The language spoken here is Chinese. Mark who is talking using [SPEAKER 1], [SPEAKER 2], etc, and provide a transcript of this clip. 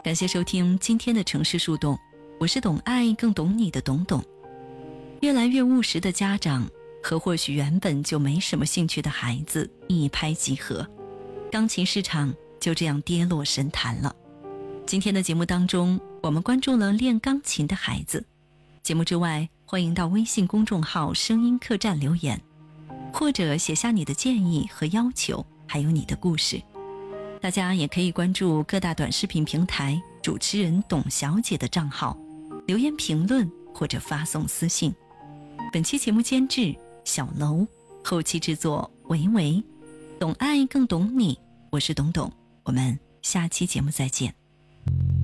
[SPEAKER 1] 感谢收听今天的城市树洞，我是懂爱更懂你的董董。越来越务实的家长和或许原本就没什么兴趣的孩子一拍即合，钢琴市场就这样跌落神坛了。今天的节目当中，我们关注了练钢琴的孩子。节目之外，欢迎到微信公众号声音客栈留言，或者写下你的建议和要求，还有你的故事。大家也可以关注各大短视频平台主持人董小姐的账号，留言评论或者发送私信。本期节目监制小楼，后期制作维维，懂爱更懂你，我是董董，我们下期节目再见。